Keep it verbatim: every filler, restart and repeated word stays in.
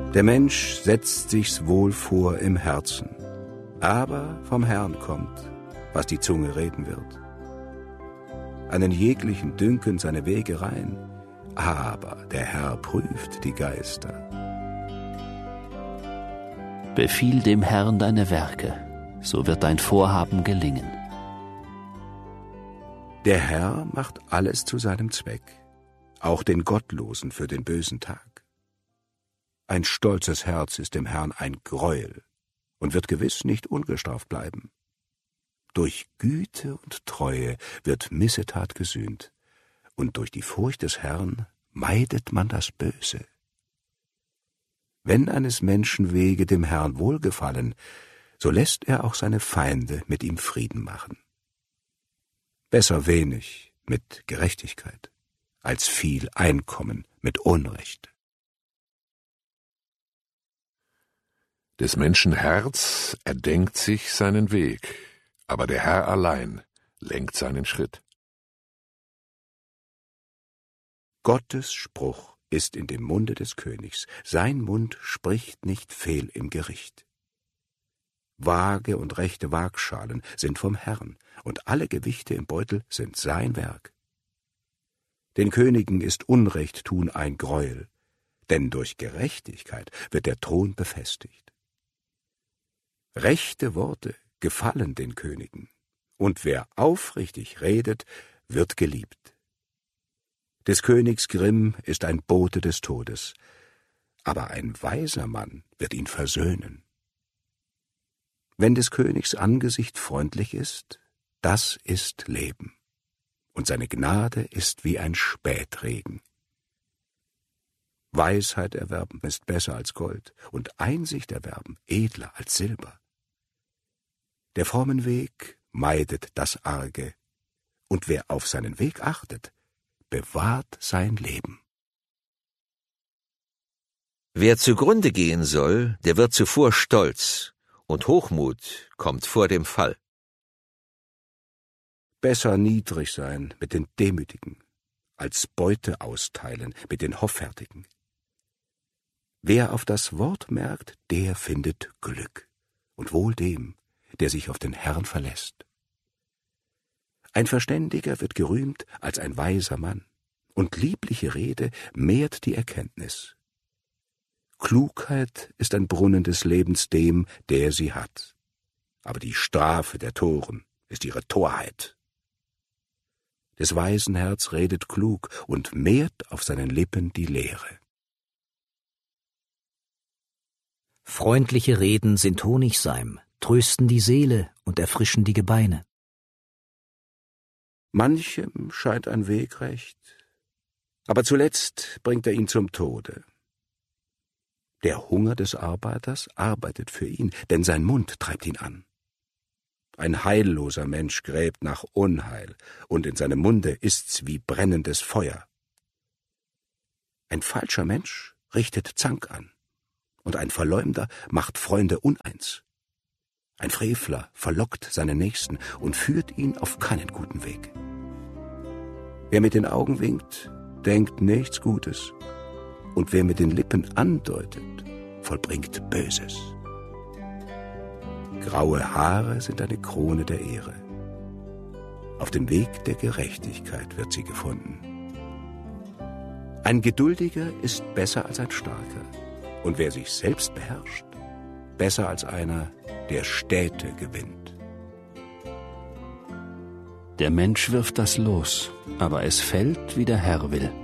Der Mensch setzt sich's wohl vor im Herzen, aber vom Herrn kommt, was die Zunge reden wird. Einen jeglichen dünken seine Wege rein, aber der Herr prüft die Geister. Befiehl dem Herrn deine Werke, so wird dein Vorhaben gelingen. Der Herr macht alles zu seinem Zweck, auch den Gottlosen für den bösen Tag. Ein stolzes Herz ist dem Herrn ein Greuel und wird gewiss nicht ungestraft bleiben. Durch Güte und Treue wird Missetat gesühnt, und durch die Furcht des Herrn meidet man das Böse. Wenn eines Menschen Wege dem Herrn wohlgefallen, so lässt er auch seine Feinde mit ihm Frieden machen. Besser wenig mit Gerechtigkeit, als viel Einkommen mit Unrecht. Des Menschen Herz erdenkt sich seinen Weg, aber der Herr allein lenkt seinen Schritt. Gottes Spruch ist in dem Munde des Königs, sein Mund spricht nicht fehl im Gericht. Waage und rechte Waagschalen sind vom Herrn, und alle Gewichte im Beutel sind sein Werk. Den Königen ist Unrecht tun ein Greuel, denn durch Gerechtigkeit wird der Thron befestigt. Rechte Worte gefallen den Königen, und wer aufrichtig redet, wird geliebt. Des Königs Grimm ist ein Bote des Todes, aber ein weiser Mann wird ihn versöhnen. Wenn des Königs Angesicht freundlich ist, das ist Leben, und seine Gnade ist wie ein Spätregen. Weisheit erwerben ist besser als Gold, und Einsicht erwerben edler als Silber. Der frommen Weg meidet das Arge, und wer auf seinen Weg achtet, bewahrt sein Leben. Wer zugrunde gehen soll, der wird zuvor stolz, und Hochmut kommt vor dem Fall. Besser niedrig sein mit den Demütigen, als Beute austeilen mit den Hoffärtigen. Wer auf das Wort merkt, der findet Glück, und wohl dem, der sich auf den Herrn verlässt. Ein Verständiger wird gerühmt als ein weiser Mann, und liebliche Rede mehrt die Erkenntnis. Klugheit ist ein Brunnen des Lebens dem, der sie hat, aber die Strafe der Toren ist ihre Torheit. Des weisen Herz redet klug und mehrt auf seinen Lippen die Lehre. Freundliche Reden sind Honigseim, trösten die Seele und erfrischen die Gebeine. Manchem scheint ein Weg recht, aber zuletzt bringt er ihn zum Tode. Der Hunger des Arbeiters arbeitet für ihn, denn sein Mund treibt ihn an. Ein heilloser Mensch gräbt nach Unheil, und in seinem Munde ist's wie brennendes Feuer. Ein falscher Mensch richtet Zank an, und ein Verleumder macht Freunde uneins. Ein Frevler verlockt seinen Nächsten und führt ihn auf keinen guten Weg. Wer mit den Augen winkt, denkt nichts Gutes, und wer mit den Lippen andeutet, vollbringt Böses. Graue Haare sind eine Krone der Ehre. Auf dem Weg der Gerechtigkeit wird sie gefunden. Ein Geduldiger ist besser als ein Starker, und wer sich selbst beherrscht, besser als einer, der Städte gewinnt. Der Mensch wirft das Los, aber es fällt, wie der Herr will.